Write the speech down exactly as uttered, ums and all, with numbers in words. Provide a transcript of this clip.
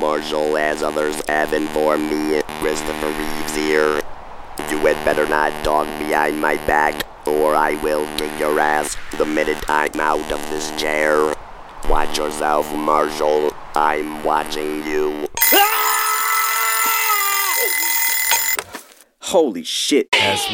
Marshall, as others have informed me. Christopher Reeves here. You had better not talk behind my back, or I will kick your ass the minute I'm out of this chair. Watch yourself, Marshall. I'm watching you. Holy shit. As